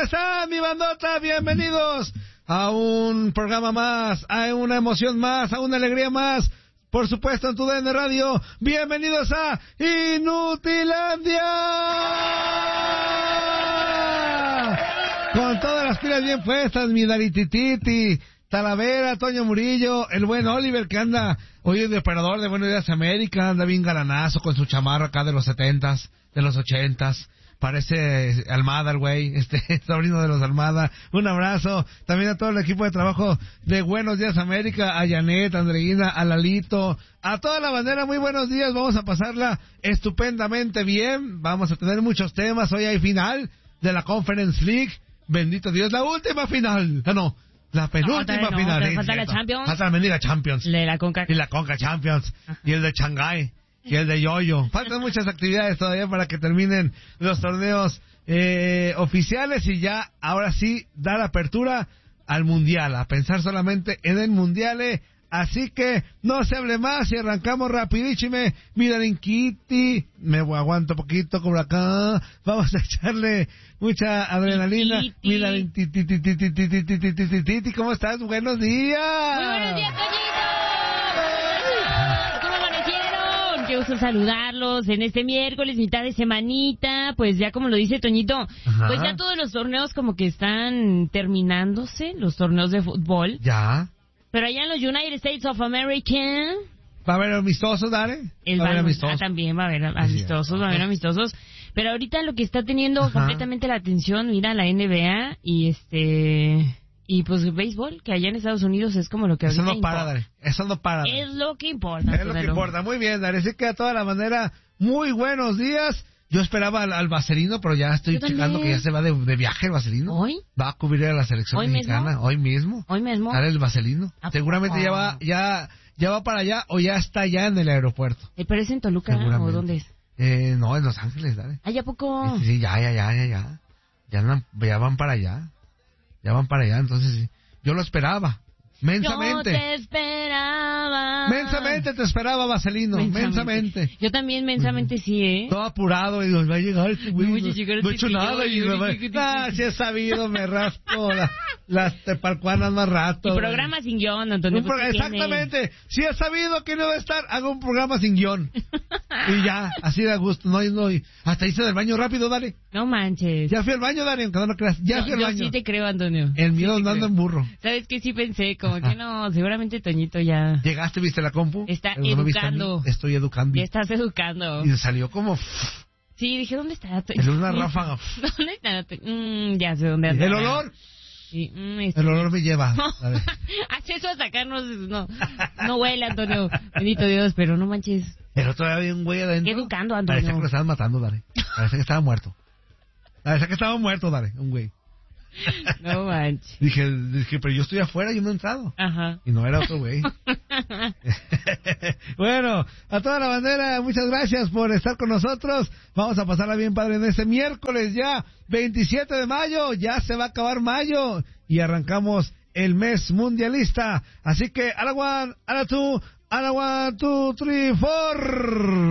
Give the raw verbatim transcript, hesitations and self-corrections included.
están, mi bandota? Bienvenidos a un programa más, a una emoción más, a una alegría más. Por supuesto, en tu D N Radio. Bienvenidos a Inutilandia. Con todas las pilas bien puestas, mi Daritititi, Talavera, Toño Murillo, el buen Oliver que anda hoy de operador de Buenos Días América, anda bien galanazo con su chamarra acá de los setentas, de los ochentas. Parece Almada el güey, este sobrino de los Almada. Un abrazo también a todo el equipo de trabajo de Buenos Días América, a Janet, a Andreina, a Lalito, a toda la bandera. Muy buenos días, vamos a pasarla estupendamente bien. Vamos a tener muchos temas. Hoy hay final de la Conference League. Bendito Dios, la última final. Ah, no, la penúltima no, no, final. ¿eh? Falta la Champions. Falta también la Champions. De la Conca. Y la Conca Champions. Ajá. Y el de Shanghái. Y el de Yoyo. Faltan muchas actividades todavía para que terminen los torneos eh, oficiales y ya, ahora sí, dar apertura al Mundial, a pensar solamente en el Mundial. Eh. Así que no se hable más y arrancamos rapidísime. Mira, Kitty, me aguanto poquito como acá. Vamos a echarle mucha adrenalina. Mira, Titi, ¿cómo estás? Buenos días. Muy buenos días, Toñito. ¿Cómo amanecieron? Qué gusto saludarlos en este miércoles, mitad de semanita. Pues ya como lo dice Toñito, ajá, pues ya todos los torneos como que están terminándose, los torneos de fútbol. Ya. Pero allá en los United States of America... ¿Va a haber amistosos, Dare? El ¿Va a haber amistosos? Ah, también va a haber amistosos, va a haber amistosos. Pero ahorita lo que está teniendo, ajá, completamente la atención, mira, la N B A y este... Y pues el béisbol, que allá en Estados Unidos es como lo que ahorita Eso no para, importa. Dare. Eso no para, Dare. Es lo que importa. Es lo que importa. Muy bien, Dare. Así que a toda la manera, muy buenos días. Yo esperaba al, al Vaselino, pero ya estoy checando que ya se va de, de viaje el Vaselino. ¿Hoy? Va a cubrir a la selección ¿Hoy mexicana. Mismo? Hoy mismo. ¿Hoy mismo? Sale el Vaselino. Seguramente ya va, ya, ya va para allá o ya está ya en el aeropuerto. ¿Eh, ¿Pero es en Toluca o dónde es? Eh, no, en Los Ángeles, Dale. ¿Ah, ya poco? Sí, sí, ya, ya, ya, ya, ya. Ya, andan, ya van para allá. Ya van para allá, entonces sí. Yo lo esperaba. Mensamente. Yo te esperaba. Mensamente te esperaba, Vaselino. Mensamente. mensamente. Yo también mensamente sí, ¿eh? Todo apurado y nos va a llegar este güey. No, no, no he hecho nada y me va a... Ah, si he sabido, me raspo la, las tepalcuanas más rato. Y programa sin guión, Antonio. Pro... Exactamente. Si he sabido que no va a estar, hago un programa sin guión. Y ya, así de gusto. No, no, hasta hice del baño rápido, dale. No manches. Ya fui al baño, Dale, aunque no lo creas. Ya no, fui al yo baño. Yo sí te creo, Antonio. El miedo sí andando en burro. ¿Sabes qué? Sí pensé, como que no, seguramente Toñito ya... ¿Llegaste, viste la compu? Está educando. No Estoy educando. Ya estás educando. Y salió como... Sí, dije, ¿dónde está? Es una ráfaga. ¿Dónde está? Mm, ya sé dónde anda. ¿El olor? Sí, mm, este... El olor me lleva. Haz eso a sacarnos, no, no huele, Antonio. Bendito Dios, pero no manches. Pero todavía había un güey adentro. Educando, Antonio. Parece que lo estaban matando, Dale. Parece que estaba muerto. Parece que estaba muerto, Dale, un güey. No manches. Dije, dije, pero yo estoy afuera, yo no he entrado. Ajá. Y no era otro güey. Bueno, a toda la bandera, muchas gracias por estar con nosotros. Vamos a pasarla bien, padre, en este miércoles ya, veintisiete de mayo. Ya se va a acabar mayo y arrancamos el mes mundialista. Así que, a la one, a la two, a la one, two, three, four.